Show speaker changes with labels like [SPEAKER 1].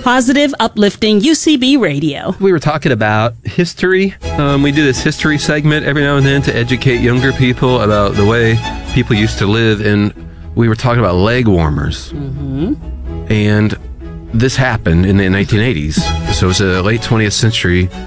[SPEAKER 1] positive, uplifting UCB radio.
[SPEAKER 2] We were talking about history. We do this history segment every now and then to educate younger people about the way people used to live, and we were talking about leg warmers. And this happened in the 1980s. So it was the late 20th century.